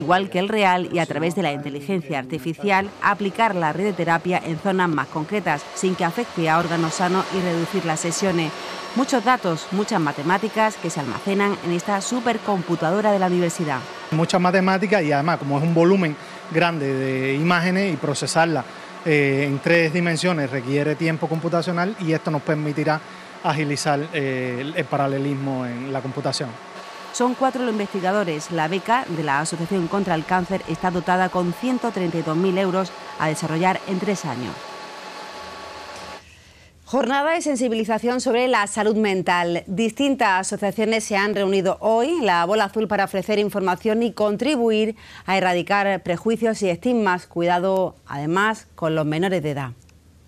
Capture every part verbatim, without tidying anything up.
igual que el real, y a través de la inteligencia artificial aplicar la radioterapia en zonas más concretas, sin que afecte a órganos sanos y reducir las sesiones. Muchos datos, muchas matemáticas que se almacenan en esta supercomputadora de la universidad. Muchas matemáticas y además, como es un volumen grande de imágenes y procesarlas eh, en tres dimensiones requiere tiempo computacional, y esto nos permitirá agilizar eh, el, el paralelismo en la computación. Son cuatro los investigadores. La beca de la Asociación contra el Cáncer está dotada con ciento treinta y dos mil euros a desarrollar en tres años. Jornada de sensibilización sobre la salud mental. Distintas asociaciones se han reunido hoy en la Bola Azul para ofrecer información y contribuir a erradicar prejuicios y estigmas. Cuidado, además, con los menores de edad.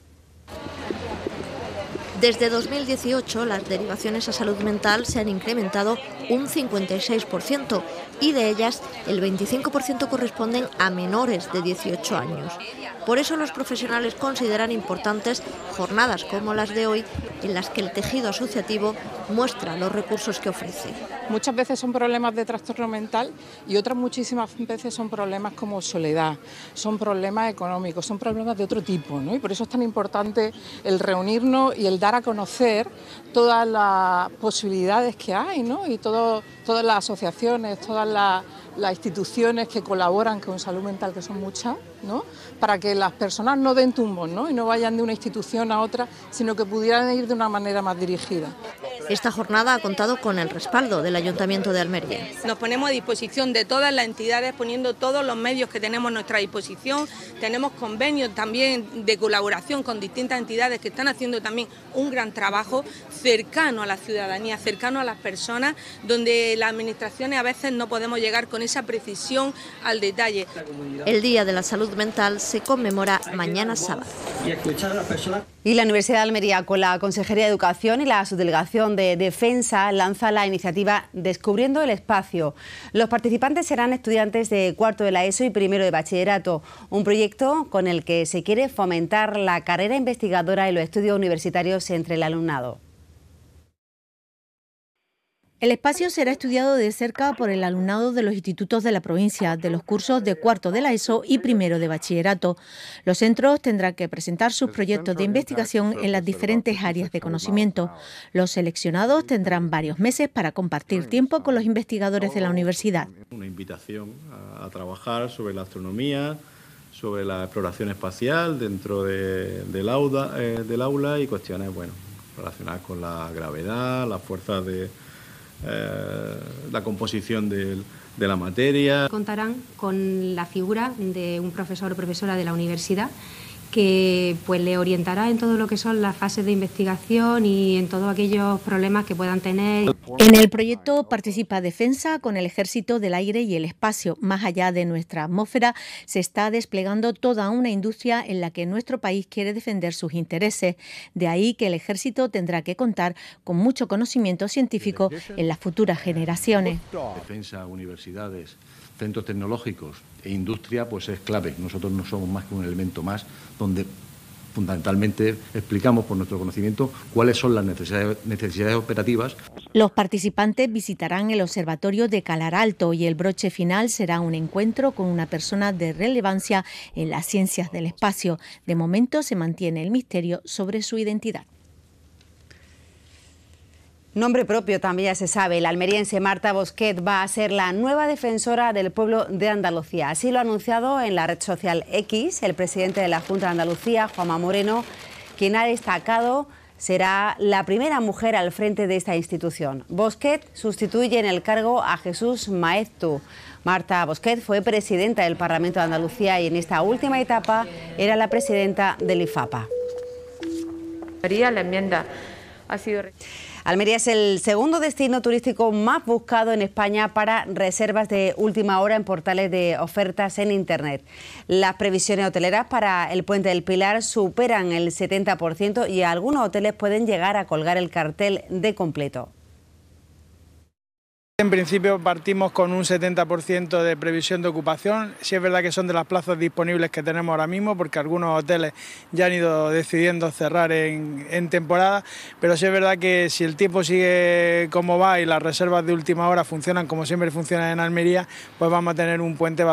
Desde dos mil dieciocho, las derivaciones a salud mental se han incrementado un cincuenta y seis por ciento y de ellas el veinticinco por ciento corresponden a menores de dieciocho años. Por eso los profesionales consideran importantes jornadas como las de hoy, en las que el tejido asociativo muestra los recursos que ofrece. Muchas veces son problemas de trastorno mental y otras muchísimas veces son problemas como soledad, son problemas económicos, son problemas de otro tipo, ¿no? Y por eso es tan importante el reunirnos y el dar a conocer todas las posibilidades que hay, ¿no? Y todo, todas las asociaciones, todas las, las instituciones que colaboran con salud mental, que son muchas, ¿no? Para que las personas no den tumbos, ¿no? Y no vayan de una institución a otra, sino que pudieran ir de una manera más dirigida. Esta jornada ha contado con el respaldo del Ayuntamiento de Almería. Nos ponemos a disposición de todas las entidades, poniendo todos los medios que tenemos a nuestra disposición. Tenemos convenios también de colaboración con distintas entidades que están haciendo también un gran trabajo cercano a la ciudadanía, cercano a las personas, donde las administraciones a veces no podemos llegar con esa precisión al detalle. El Día de la Salud Mental se conmemora mañana sábado. Y la Universidad de Almería, con la Consejería de Educación y la Subdelegación de Defensa, lanza la iniciativa Descubriendo el Espacio. Los participantes serán estudiantes de cuarto de la ESO y primero de bachillerato, un proyecto con el que se quiere fomentar la carrera investigadora y los estudios universitarios entre el alumnado. El espacio será estudiado de cerca por el alumnado de los institutos de la provincia, de los cursos de cuarto de la ESO y primero de bachillerato. Los centros tendrán que presentar sus proyectos de investigación en las diferentes áreas de conocimiento. Los seleccionados tendrán varios meses para compartir tiempo con los investigadores de la universidad. Una invitación a, a trabajar sobre la astronomía, sobre la exploración espacial dentro de, del, aula, eh, del aula y cuestiones bueno, relacionadas con la gravedad, las fuerzas de... Eh, la composición de, de la materia. Contarán con la figura de un profesor o profesora de la universidad que pues le orientará en todo lo que son las fases de investigación y en todos aquellos problemas que puedan tener. En el proyecto participa Defensa con el Ejército del Aire y el Espacio. Más allá de nuestra atmósfera, se está desplegando toda una industria en la que nuestro país quiere defender sus intereses. De ahí que el Ejército tendrá que contar con mucho conocimiento científico en las futuras generaciones. Defensa, universidades, centros tecnológicos e industria pues es clave. Nosotros no somos más que un elemento más donde fundamentalmente explicamos por nuestro conocimiento cuáles son las necesidades, necesidades operativas. Los participantes visitarán el observatorio de Calar Alto y el broche final será un encuentro con una persona de relevancia en las ciencias del espacio. De momento se mantiene el misterio sobre su identidad. Nombre propio también ya se sabe. La almeriense Marta Bosquet va a ser la nueva defensora del pueblo de Andalucía. Así lo ha anunciado en la red social X el presidente de la Junta de Andalucía, Juanma Moreno, quien ha destacado será la primera mujer al frente de esta institución. Bosquet sustituye en el cargo a Jesús Maeztu. Marta Bosquet fue presidenta del Parlamento de Andalucía y en esta última etapa era la presidenta del IFAPA. La enmienda ha sido... Almería es el segundo destino turístico más buscado en España para reservas de última hora en portales de ofertas en Internet. Las previsiones hoteleras para el Puente del Pilar superan el setenta por ciento y algunos hoteles pueden llegar a colgar el cartel de completo. En principio partimos con un setenta por ciento de previsión de ocupación. Sí es verdad que son de las plazas disponibles que tenemos ahora mismo, porque algunos hoteles ya han ido decidiendo cerrar en, en temporada, pero sí es verdad que si el tiempo sigue como va y las reservas de última hora funcionan como siempre funcionan en Almería, pues vamos a tener un puente bastante